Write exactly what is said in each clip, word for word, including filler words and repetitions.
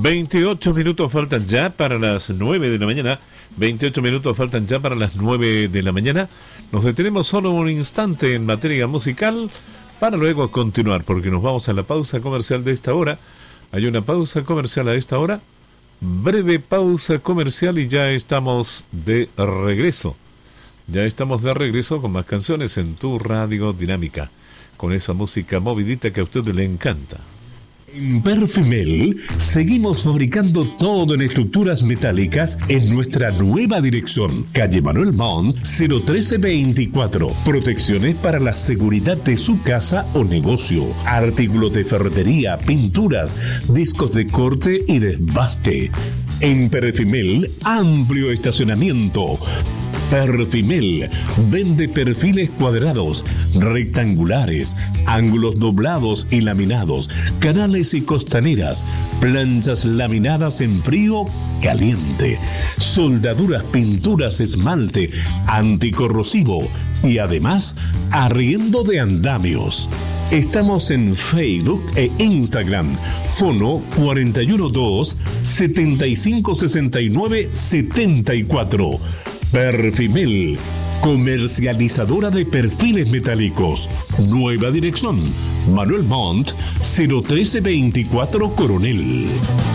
veintiocho minutos faltan ya para las nueve de la mañana. veintiocho minutos faltan ya para las nueve de la mañana. Nos detenemos solo un instante en materia musical para luego continuar, porque nos vamos a la pausa comercial de esta hora. Hay una pausa comercial a esta hora. Breve pausa comercial y ya estamos de regreso. Ya estamos de regreso con más canciones en tu radio dinámica, con esa música movidita que a usted le encanta. En Perfimel seguimos fabricando todo en estructuras metálicas en nuestra nueva dirección, calle Manuel Montt cero trece veinticuatro. Protecciones para la seguridad de su casa o negocio, artículos de ferretería, pinturas, discos de corte y desbaste. En Perfimel, amplio estacionamiento. Perfimel vende perfiles cuadrados, rectangulares, ángulos doblados y laminados, canales y costaneras, planchas laminadas en frío caliente, soldaduras, pinturas, esmalte, anticorrosivo y además arriendo de andamios. Estamos en Facebook e Instagram. Fono cuatro uno dos, siete cinco seis nueve, siete cuatro. Perfimel, comercializadora de perfiles metálicos. Nueva dirección, Manuel Montt, cero trece veinticuatro Coronel.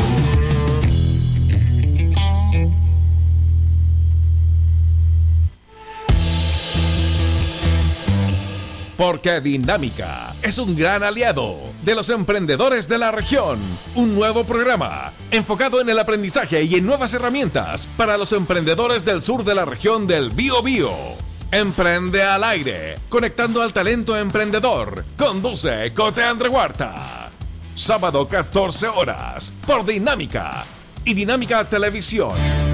Porque Dinámica es un gran aliado de los emprendedores de la región. Un nuevo programa enfocado en el aprendizaje y en nuevas herramientas para los emprendedores del sur de la región del Biobío. Emprende al aire, conectando al talento emprendedor. Conduce Cote Andre Huerta. Sábado catorce horas por Dinámica y Dinámica Televisión.